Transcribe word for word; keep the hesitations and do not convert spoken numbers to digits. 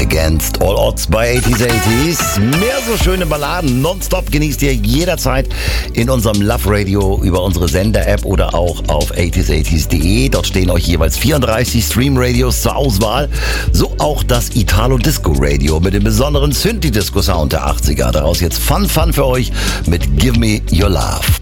Against All Odds bei eighties eighties. Mehr so schöne Balladen nonstop genießt ihr jederzeit in unserem Love Radio über unsere Sender-App oder auch auf eighties eighties punkt de. Dort stehen euch jeweils vierunddreißig Stream-Radios zur Auswahl. So auch das Italo-Disco-Radio mit dem besonderen Synthi-Disco-Sound der achtziger. Daraus jetzt Fun Fun für euch mit Give Me Your Love.